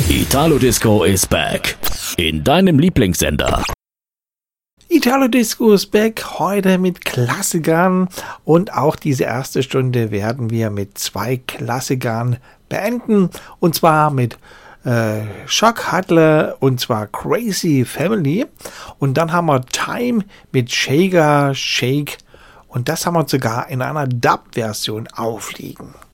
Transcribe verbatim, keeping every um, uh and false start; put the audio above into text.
Italo Disco is back. In deinem Lieblingssender. Italo Disco is back, heute mit Klassikern. Und auch diese erste Stunde werden wir mit zwei Klassikern beenden. Und zwar mit äh, Shock Hutler und zwar Crazy Family. Und dann haben wir Time mit Shaker Shake. Und das haben wir sogar in einer Dub-Version aufliegen.